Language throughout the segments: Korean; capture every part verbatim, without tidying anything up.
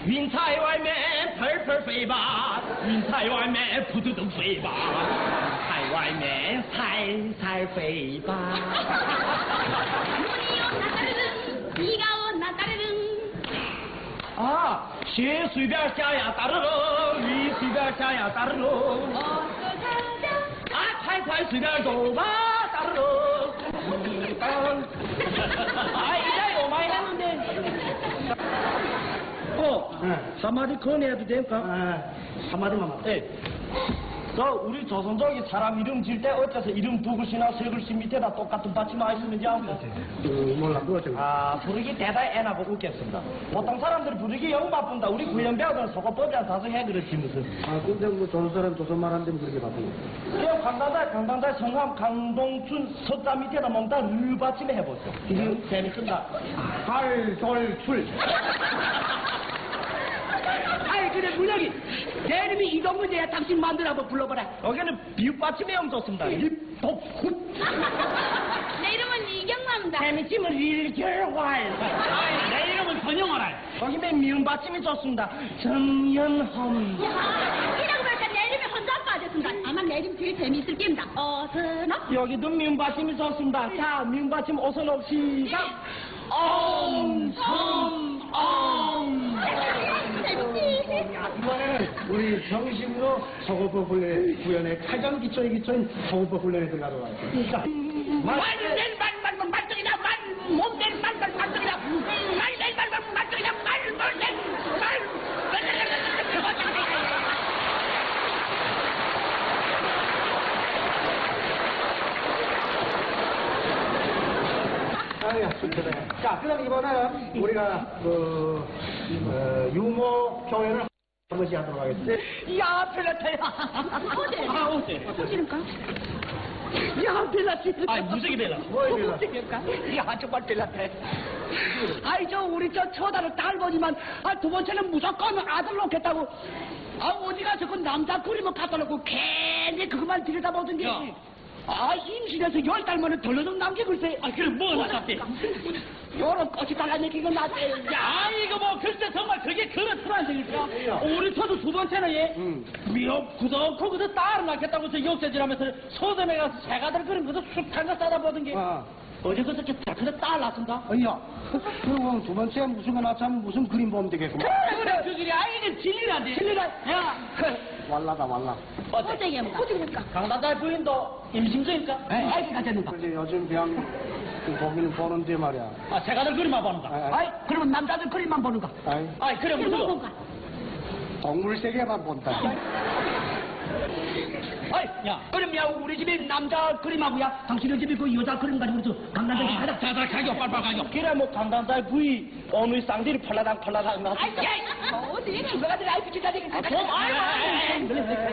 云彩外面喷喷飞吧，云彩外面扑嘟嘟飞吧，彩外面彩彩飞吧。 你ga我那따르릉。 啊，雪随便下呀哒噜噜，雨随便下呀哒噜噜。啊，快快随便走吧哒噜噜。哎，이제 요 많이 했는데. 어, 응. 한마디 건의해도 될까? 아, 한마디만 만. 네. 저 우리 조선족이 사람 이름 지을 때 어째서 이름 두 글씨나 세 글씨 밑에다 똑같은 받침을 쓰는지 알고? 그 몰라 그거 좀. 아, 부르기 대단히 애나고 웃겠습니다. 보통 사람들이 부르기 영 바쁜다. 우리 구현 배우들은 속어법이랑 다소해 그렇지 무슨. 아 근데 뭐 조선 사람 조선 말 한다면 그렇게 바쁘네. 그냥 강당달 강당달 성함 강동춘 석자 밑에다 몽다 르 받침에 해보죠. 이름 재밌습니다. 발돌출. 아이 그래 문혁이 내 이름이 이동문이야. 당신 마음대로 한번 불러봐라. 여기는 비읍 받침에 영 좋습니다. 입독훈. 내 이름은 이경남이다. 재밌지면 일결활. 내 이름은 전영어라. 거기면 미음 받침이 좋습니다. 정연험. 이라고 보니까 내 이름이 혼자 빠졌습니다. 아마 내 이름 제일 재미있을 게임이다. 어서너? 여기도 미음 받침이 좋습니다. 자, 미음 받침 어서너 시작. 엄, 섬, 엄. 재밌지? 이번에는 우리 정식으로 서구법 훈련, 구현의 가장 기초의 기초인 서구법 훈련에 들어가도록 하겠습니다. 말된 말말말 말들이다 말 몸된 말말 말들이다 말된 말말 말들이다 말 몸된 말. 아야, 좋네. 자, 그럼 이번에는 우리가 그 어, 유머 표현을 한 번씩 하도록 하겠습니다. 야 벨라타야. 어제. 아, 어때? 어찌는까? 야 벨라티. 아, 무색이 벨라. 뭐야, 이거? 야 정말 벨라타. 아이 저 우리 저 처다를 딸 보지만 아, 두 번째는 무조건 아들 놓겠다고. 아 어디 가서 그 남자 그림을 갖다 놓고 괜히 그것만 들여다보던 게. 야. 아 임신해서 열 달 만에 덜러덩 남게 글쎄. 아, 그래, 뭐 나갔대? 요런 꽃이 달라내기가 나대. 야, 이거 뭐, 글쎄, 정말 그게 그렇더란 얘기일까? 우리 저도 두 번째는 얘, 응. 미역 구덕하고 그저 딸을 낳겠다고 저 욕세질하면서 서점에 가서 새가들 그림 그저 숱한 거 싸다 보던 게, 아. 어제 그저 근데 딸 낳습니다. 아니야. 그럼 두 번째 무슨 거 낳자면 무슨 그림 보면 되겠구만. 그래, 그래, 그 길이, 아, 이게 진리란데. 진리라. 야, 왈라다, 왈라. 어때? 어제 얘기해. 어제 그럴까? 강단달 부인도 임신중일까? 아이가 됐는가? 그지 요즘 그냥 보기는 보는데 말이야. 아, 새가들 그림만 보는가? 아이, 아이, 아이 그러면 남자들 그림만 보는가? 아이, 아이, 그래, 무슨 거? 뭔가? 동물 세계만 본다. 아이 야 그럼 야 우리 집에 남자 그림하고야 당신의 집에 그 여자 그림 가지고 저 강남에 아, 가자. 자, 자, 가격, 빨빨 가격. 그래, 뭐, 강단달 부위, 어느 쌍들이 펄라당, 펄라당, 나. 아이 야 어디 그거가들 아이 비치다니. 아, 좀, 아이, 아이, 아이.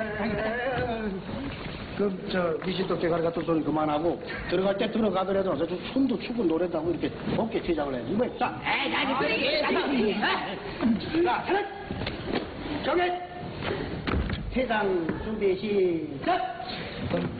그, 저, 미신도 대가리 같은 소리 그만하고, 들어갈 때 들어가더라도, 좀 손도 추고 노래도 하고, 이렇게 어깨 시작을 해. 이번에, 자, 에이 나이 그리 자, 하나, 정해! 세상 준비 시작!